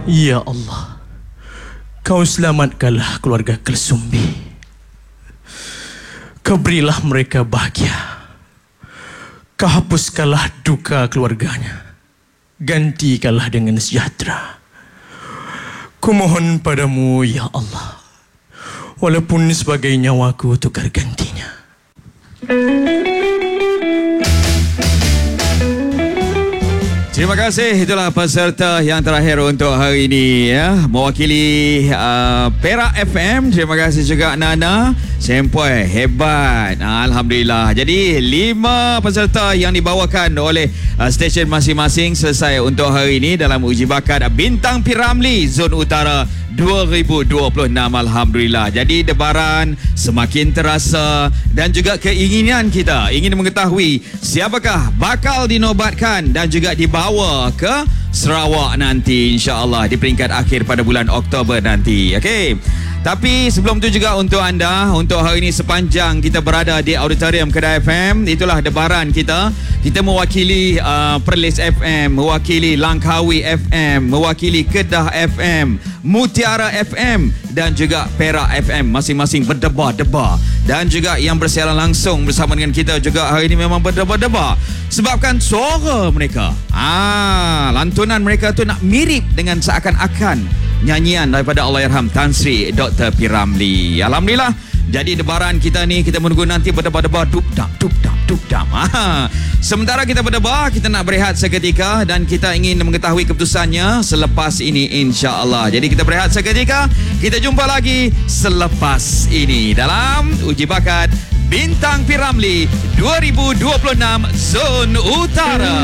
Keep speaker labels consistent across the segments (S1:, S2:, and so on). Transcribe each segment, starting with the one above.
S1: Ya Allah, Kau selamatkanlah keluarga Kalsumbi. Kau berilah mereka bahagia. Kau hapuskanlah duka keluarganya. Gantikanlah dengan sejahtera. Kumohon padamu, Ya Allah, walaupun sebagai nyawaku tukar gantinya.
S2: Terima kasih. Itulah peserta yang terakhir untuk hari ini ya, mewakili Perak FM. Terima kasih juga Nana. Sempoi hebat. Alhamdulillah. Jadi 5 peserta yang dibawakan oleh stesen masing-masing selesai untuk hari ini dalam uji bakat Bintang P. Ramlee Zon Utara 2026. Alhamdulillah. Jadi debaran semakin terasa dan juga keinginan kita ingin mengetahui siapakah bakal dinobatkan dan juga dibawa ke Sarawak nanti, insya-Allah di peringkat akhir pada bulan Oktober nanti. Okey. Tapi sebelum tu juga untuk anda, untuk hari ini sepanjang kita berada di auditorium Kedah FM, itulah debaran kita. Kita mewakili Perlis FM, mewakili Langkawi FM, mewakili Kedah FM, Mutiara FM dan juga Perak FM. Masing-masing berdebar-debar. Dan juga yang bersiaran langsung bersama dengan kita juga hari ini memang berdebar-debar. Sebabkan suara mereka, lantunan mereka tu nak mirip dengan seakan-akan nyanyian daripada Allahyarham Tan Sri Dr. P. Ramlee. Alhamdulillah. Jadi debaran kita ni, kita menunggu nanti berdebar-debar dub-dap. Sementara kita berdebar, kita nak berehat seketika dan kita ingin mengetahui keputusannya selepas ini, insya-Allah. Jadi kita berehat seketika, kita jumpa lagi selepas ini dalam uji bakat Bintang P. Ramlee 2026 Zon Utara.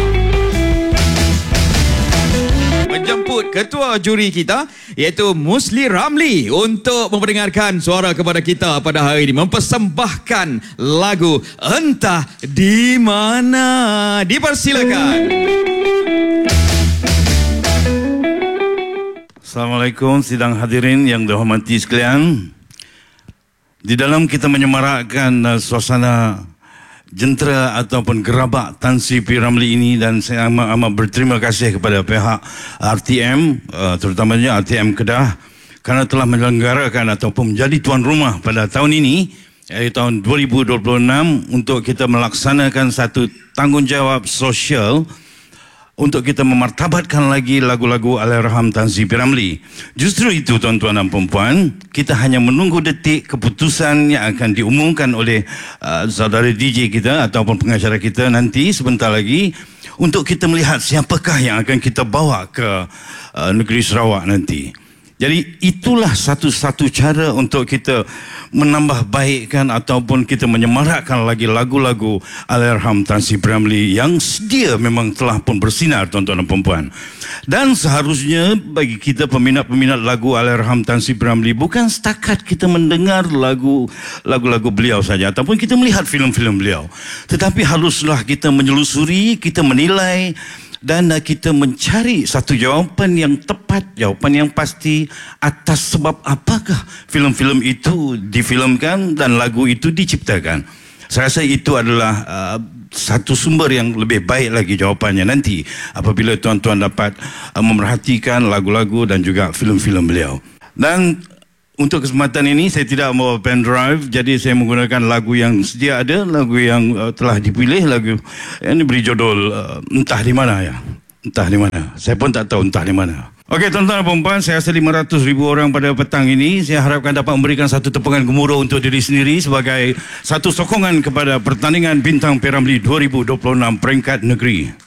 S2: Menjemput ketua juri kita iaitu Musli Ramlee untuk memperdengarkan suara kepada kita pada hari ini, mempersembahkan lagu Entah di Mana. Dipersilakan.
S3: Assalamualaikum sidang hadirin yang dihormati sekalian. Di dalam kita menyemarakkan suasana jentera ataupun gerabak Tan Sri P. Ramlee ini, dan saya amat berterima kasih kepada pihak RTM, terutamanya RTM Kedah, kerana telah menyelenggarakan ataupun menjadi tuan rumah pada tahun ini, iaitu tahun 2026, untuk kita melaksanakan satu tanggungjawab sosial untuk kita memartabatkan lagi lagu-lagu Allahyarham Tan Sri P. Ramlee. Justru itu tuan-tuan dan puan-puan, kita hanya menunggu detik keputusan yang akan diumumkan oleh saudara DJ kita ataupun pengacara kita nanti sebentar lagi, untuk kita melihat siapakah yang akan kita bawa ke negeri Sarawak nanti. Jadi itulah satu-satu cara untuk kita menambah baikkan ataupun kita menyemarakkan lagi lagu-lagu Allahyarham Tan Sri P. Ramlee yang sedia memang telah pun bersinar, tuan-tuan dan puan-puan. Dan seharusnya bagi kita peminat-peminat lagu Allahyarham Tan Sri P. Ramlee, bukan setakat kita mendengar lagu-lagu beliau saja ataupun kita melihat filem-filem beliau, tetapi haruslah kita menyelusuri, kita menilai dan kita mencari satu jawapan yang tepat, jawapan yang pasti atas sebab apakah filem-filem itu difilmkan dan lagu itu diciptakan. Saya rasa itu adalah satu sumber yang lebih baik lagi jawapannya nanti apabila tuan-tuan dapat memerhatikan lagu-lagu dan juga filem-filem beliau. Dan untuk kesempatan ini saya tidak membawa pen drive, jadi saya menggunakan lagu yang sedia ada, lagu yang telah dipilih. Lagu yang diberi judul Entah di Mana ya. Entah di Mana. Saya pun tak tahu entah di mana. Okey tuan-tuan dan puan-puan, saya rasa 500,000 orang pada petang ini. Saya harapkan dapat memberikan satu tepukan gemuruh untuk diri sendiri sebagai satu sokongan kepada pertandingan Bintang P. Ramlee 2026 peringkat negeri.